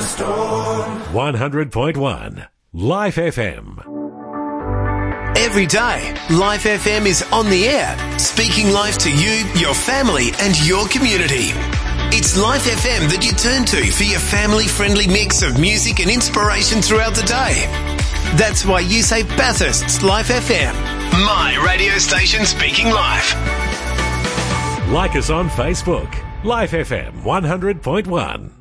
storm. 100.1 Life FM. Every day, Life FM is on the air, speaking life to you, your family and your community. It's Life FM that you turn to for your family-friendly mix of music and inspiration throughout the day. That's why you say Bathurst's Life FM, my radio station speaking life. Like us on Facebook, Life FM 100.1.